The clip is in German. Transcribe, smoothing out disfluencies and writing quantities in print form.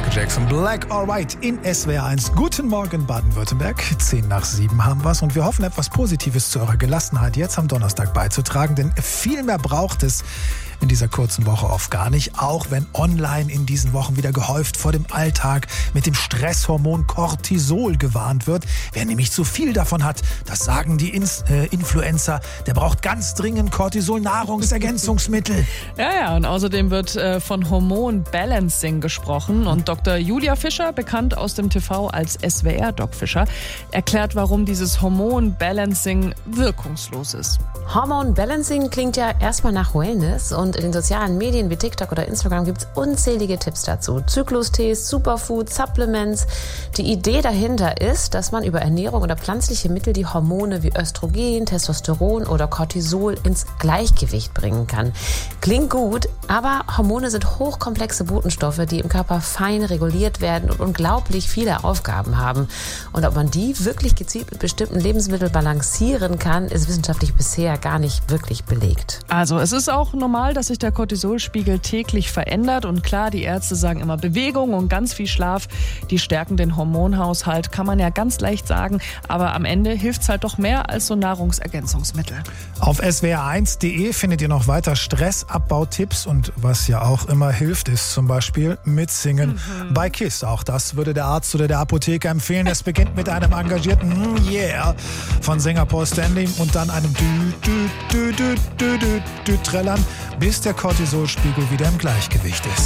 Michael Jackson, Black or White in SWR 1. Guten Morgen Baden-Württemberg, 6:10 haben wir's und wir hoffen, etwas Positives zu eurer Gelassenheit jetzt am Donnerstag beizutragen, denn viel mehr braucht es in dieser kurzen Woche oft gar nicht, auch wenn online in diesen Wochen wieder gehäuft vor dem Alltag mit dem Stresshormon Cortisol gewarnt wird. Wer nämlich zu viel davon hat, das sagen die Influencer, der braucht ganz dringend Cortisol-Nahrungsergänzungsmittel. Ja, und außerdem wird von Hormon-Balancing gesprochen und Dr. Julia Fischer, bekannt aus dem TV als SWR-Doc Fischer, erklärt, warum dieses Hormon-Balancing wirkungslos ist. Hormon-Balancing klingt ja erstmal nach Wellness und in den sozialen Medien wie TikTok oder Instagram gibt es unzählige Tipps dazu. Zyklustees, Superfoods, Supplements. Die Idee dahinter ist, dass man über Ernährung oder pflanzliche Mittel die Hormone wie Östrogen, Testosteron oder Cortisol ins Gleichgewicht bringen kann. Klingt gut, aber Hormone sind hochkomplexe Botenstoffe, die im Körper fein reguliert werden und unglaublich viele Aufgaben haben. Und ob man die wirklich gezielt mit bestimmten Lebensmitteln balancieren kann, ist wissenschaftlich bisher gar nicht wirklich belegt. Also es ist auch normal, dass sich der Cortisolspiegel täglich verändert und klar, die Ärzte sagen immer Bewegung und ganz viel Schlaf, die stärken den Hormonhaushalt, kann man ja ganz leicht sagen, aber am Ende hilft es halt doch mehr als so Nahrungsergänzungsmittel. Auf swr1.de findet ihr noch weiter Stressabbautipps und was ja auch immer hilft, ist zum Beispiel mitsingen bei KISS. Auch das würde der Arzt oder der Apotheker empfehlen. Es beginnt mit einem engagierten Yeah von Sänger Paul Stanley und dann einem Trällern, bis der Cortisolspiegel wieder im Gleichgewicht ist.